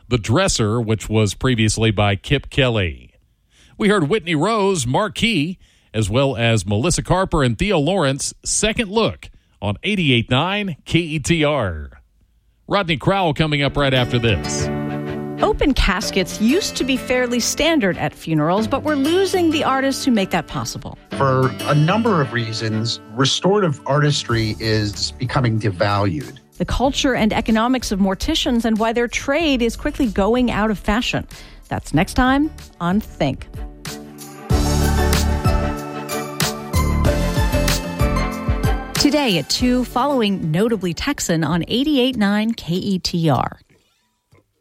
The Dresser, which was previously by Kip Kelly. We heard Whitney Rose, Marquee, as well as Melissa Carper and Theo Lawrence, Second Look on 88.9 KETR. Rodney Crowell coming up right after this. Open caskets used to be fairly standard at funerals, but we're losing the artists who make that possible. For a number of reasons, restorative artistry is becoming devalued. The culture and economics of morticians and why their trade is quickly going out of fashion. That's next time on Think. Today at 2, following Notably Texan on 88.9 KETR.